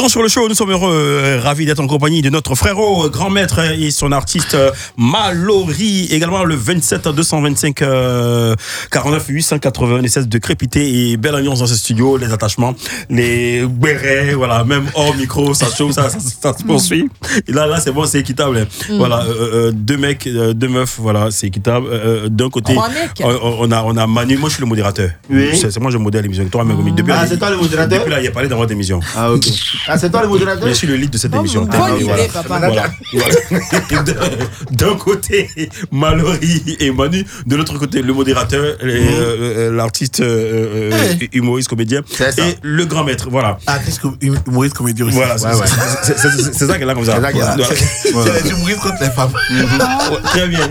retour sur le show, nous sommes heureux, ravis d'être en compagnie de notre frérot, grand maître et son artiste Mallory, également le 27 225 49 896 de crépiter et belle ambiance dans ce studio, les attachements, les bérets, voilà, même hors micro, ça chauffe, ça se poursuit. Et là c'est bon, c'est équitable. Voilà, deux mecs, deux meufs, voilà, c'est équitable. D'un côté, on a Manu, moi je suis le modérateur. Oui. C'est moi je modère l'émission. Toi, c'est toi le modérateur. Depuis là, il y a parlé dans votre émission. Ah ok. Ah c'est toi le modérateur. Je suis le lead de cette émission. Bonne idée, papa. Voilà. D'un côté, Mallory et Manu. De l'autre côté, le modérateur, l'artiste humoriste, comédien. Et le grand maître. Voilà. Artiste humoriste, comédien aussi. Voilà, c'est ça qu'elle a comme ça. C'est les humoristes contre les femmes. Très bien.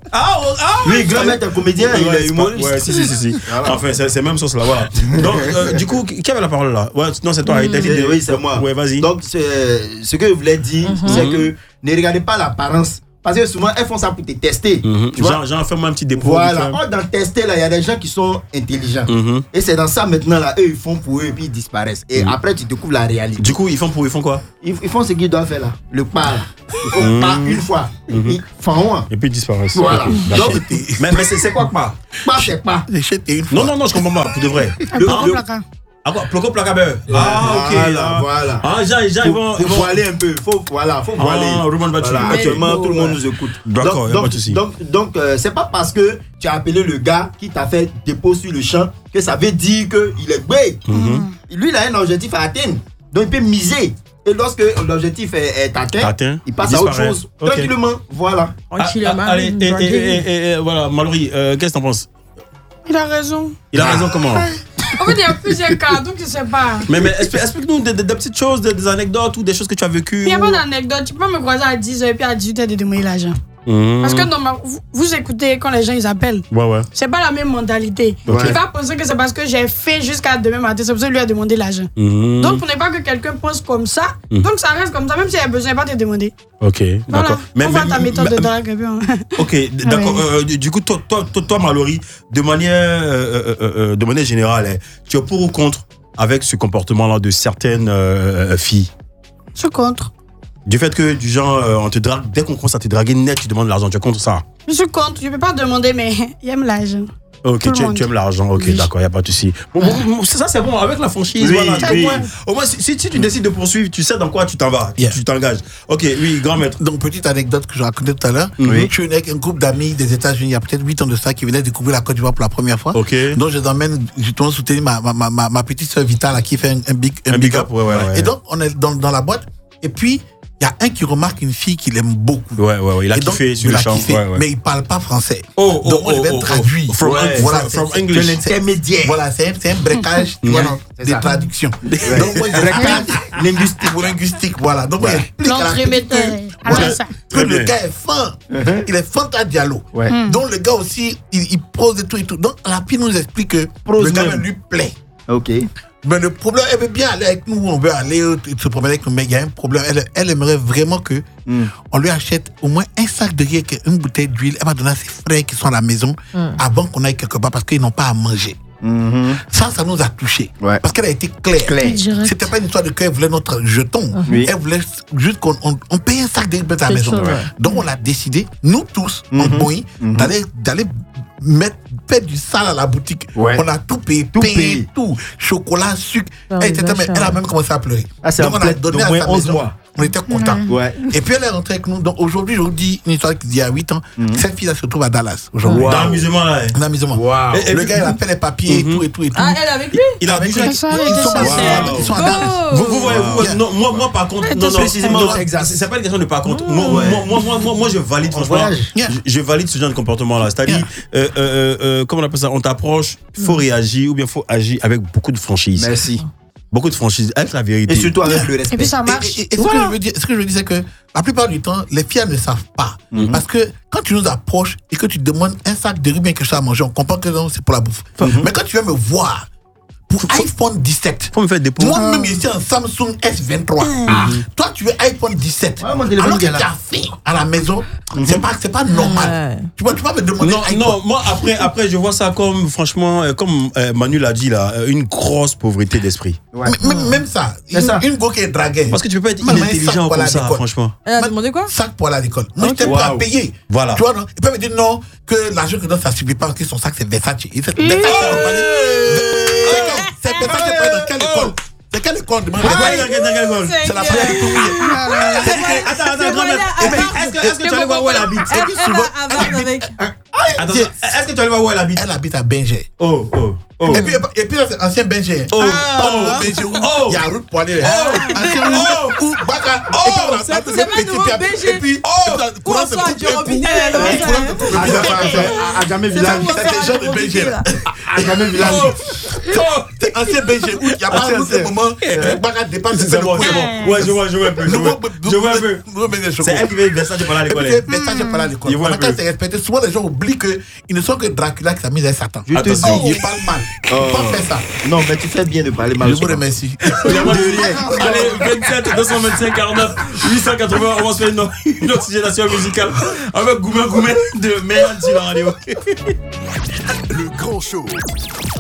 Oui, grand maître comédien, il est humoriste. Ouais, si. Enfin, c'est même sauce là, voilà. Donc, du coup, qui avait la parole là? Ouais, non, c'est toi. Oui, c'est moi. Ouais, vas-y. Donc, ce que je voulais dire, c'est que ne regardez pas l'apparence. Parce que souvent, elles font ça pour te tester. Tu vois? Genre, fais-moi un petit dépôt. Voilà. Dans tester, là, il y a des gens qui sont intelligents. Et c'est dans ça, maintenant, là, eux, ils font pour eux et puis ils disparaissent. Et après, tu découvres la réalité. Du coup, ils font quoi? Ils font ce qu'ils doivent faire, là. Le pas, là. Ils font pas une fois. Ils font un. Et puis ils disparaissent. Voilà. Donc, mais c'est quoi pas? Pas, c'est pas. Non, je comprends pas, pour de vrai. Ah quoi, Ploco Placabeur. Ah ok. Voilà. Ah Jean, ils vont voiler un peu. Faut voiler. Ruben Battu. Actuellement, tout le monde nous écoute. D'accord, pas de souci. Donc c'est pas parce que tu as appelé le gars qui t'a fait dépôt sur le champ que ça veut dire qu'il est gay. Lui, il a un objectif à atteindre. Donc il peut miser. Et lorsque l'objectif est atteint, il passe à autre chose. Tranquillement, voilà. Allez, et voilà, Mallory, qu'est-ce que t'en penses? Il a raison. Il a raison comment? En fait, il y a plusieurs cas, donc je sais pas. Mais explique-nous des petites choses, des anecdotes ou des choses que tu as vécues. Il n'y a pas d'anecdote. Tu peux me croiser à 10h et puis à 18h de demander l'argent. Parce que vous écoutez quand les gens ils appellent. Ouais. C'est pas la même mentalité. Okay. Il va penser que c'est parce que j'ai fait jusqu'à demain matin. C'est pour ça qu'il lui a demandé l'argent. Donc, pour ne pas que quelqu'un pense comme ça, donc ça reste comme ça, même s'il y a besoin, il va te demander. Ok, voilà. d'accord. On va ta méthode de drague. Ok, d'accord. Du coup, toi, Mallory, de manière générale, tu es pour ou contre avec ce comportement-là de certaines filles? Je suis contre. Du fait que, du genre, on te drague, dès qu'on commence à te draguer net, tu demandes de l'argent, tu es contre ça? Je suis contre, je ne peux pas demander, mais il aime l'argent. Ok, tu aimes l'argent, ok, oui. D'accord, il n'y a pas de souci. Bon, ça c'est bon, avec la franchise, oui, voilà. Oui. Au moins, si tu décides de poursuivre, tu sais dans quoi tu t'en vas, tu t'engages. Ok, oui, grand maître. Donc, petite anecdote que je racontais tout à l'heure. Je suis avec un groupe d'amis des États-Unis, il y a peut-être 8 ans de ça, qui venaient découvrir la Côte d'Ivoire pour la première fois. Ok. Donc, je les emmène justement soutenir ma petite soeur Vita, là, qui fait un big up. Ouais. Et donc, on est dans la boîte, et puis, il y a un qui remarque une fille qu'il aime beaucoup. Ouais, il a kiffé sur le champ. Mais il ne parle pas français. Donc, on devait traduire. From English. L'intermédiaire. Voilà, c'est un breakage des traductions. Donc, moi, linguistique, voilà. Donc, moi, l'entremetteur. Que le gars est fin. Il est Fanta Diallo. Donc, le gars aussi, il pose et tout et tout. Donc, la fille nous explique que le gars lui plaît. Ok. Mais le problème, elle veut bien aller avec nous, on veut aller se promener avec nous, mais il y a un problème. Elle aimerait vraiment que on lui achète au moins un sac de riz, une bouteille d'huile. Elle va donner à ses frères qui sont à la maison avant qu'on aille quelque part parce qu'ils n'ont pas à manger. Ça nous a touchés. Parce qu'elle a été claire. C'était pas une histoire de qu'elle voulait notre jeton. Elle voulait juste qu'on paye un sac de riz à la maison. Donc on a décidé, nous tous, en Boeing, d'aller faire du sale à la boutique. On a tout payé, tout. Chocolat, sucre. Elle a même commencé à pleurer. Donc on a donné à sa maison. On était contents. Et puis elle est rentrée avec nous. Donc aujourd'hui, je vous dis une histoire qui y a 8 ans. Cette fille-là se trouve à Dallas aujourd'hui. Dans l'amusement là. Dans l'amusement. Le gars, il a fait les papiers et tout. Ah, elle est avec lui? Il a avec lui. Ils sont à Dallas. Vous voyez, moi par contre, non, c'est pas une question de par contre. Moi je valide franchement. Je valide ce genre de comportement là. C'est-à-dire, comment on appelle ça? On t'approche, faut réagir ou bien faut agir avec beaucoup de franchise. Merci. Beaucoup de franchise, avec la vérité. Et surtout avec le respect. Et puis ça marche. Et ce que je veux dire, c'est que la plupart du temps, les filles ne savent pas. Parce que quand tu nous approches et que tu demandes un sac de riz bien quelque chose à manger, on comprend que non, c'est pour la bouffe. Mais quand tu viens me voir pour iPhone 17. Faut me faire des dépôt. Moi-même, ici en Samsung S23. Toi, tu veux iPhone 17. Ouais, mon téléphone Alors que est tu là. as fait à la maison, c'est pas normal. Tu peux pas me demander Non, non, moi après je vois ça comme franchement comme Manu l'a dit là, une grosse pauvreté d'esprit. Ouais. Même ça, C'est ça. une go qui est draguée. Parce que tu peux pas être Maman, inintelligent ça, comme voilà, ça, l'école. franchement. Elle a demandé quoi? Sac pour aller à l'école. Moi, Ok. j'étais prêt à Wow. payer. Voilà. Tu vois, non? Ils peuvent me dire non, que l'argent que donne, ça suffit pas, que son sac, c'est Versace. C'est Versace, c'est Versace, c'est dans quelle école? C'est quelle école? Demande. C'est la première école. Attends, grand-mère. Est-ce que tu allais voir où elle habite? C'est que souvent, Attends, est-ce que tu allais voir où elle habite? elle habite à Benger. Oh. Et puis là, c'est ancien Benger. Oh. Benger où Oh. il y a route pour aller. Ancien où Baka. Et puis on a c'est pas nouveau Benger. Et puis, courant se coupe un coup. À jamais village. C'est des gens de Benger. À jamais village. C'est ancien Benger où il n'y a pas un moment où Baka dépasse. C'est bon. Ouais, je vois un peu. Je vois un peu. C'est elle qui veut Versace pendant l'école. Message par là à l'école. Il voit un Quand peu. c'est respecté, souvent les gens oublient qu'ils ne sont que Dracula qui s'amuse avec Satan. Je te dis. Il parle mal. Il ne faut pas faire ça. Non, mais tu fais bien de parler mal. Je vous remercie. Allez, 27 225 49 880, on va se faire une oxygénation musicale avec Goumé de Mélan sur la radio. Le grand show.